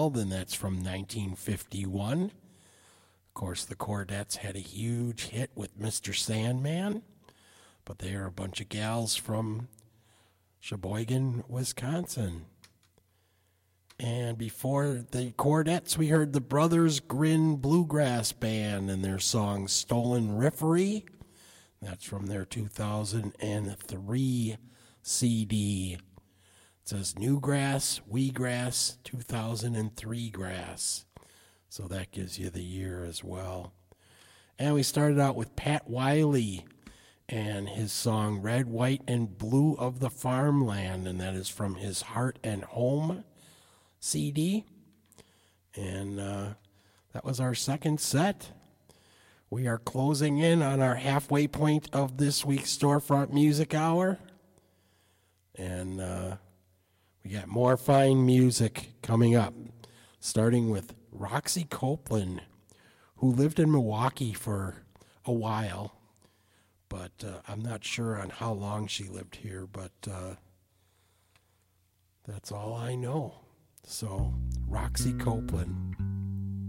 Wild, and that's from 1951. Of course, the Chordettes had a huge hit with Mr. Sandman, but they are a bunch of gals from Sheboygan, Wisconsin. And before the Chordettes, we heard the Brothers Grin Bluegrass Band and their song Stolen Riffery. That's from their 2003 CD. It says New Grass, Wheatgrass, 2003 Grass. So that gives you the year as well. And we started out with Pat Wiley and his song Red, White, and Blue of the Farmland, and that is from his Heart and Home CD. And that was our second set. We are closing in on our halfway point of this week's Storefront Music Hour. And we got more fine music coming up, starting with Roxy Copeland, who lived in Milwaukee for a while. But I'm not sure on how long she lived here, but that's all I know. So, Roxy Copeland.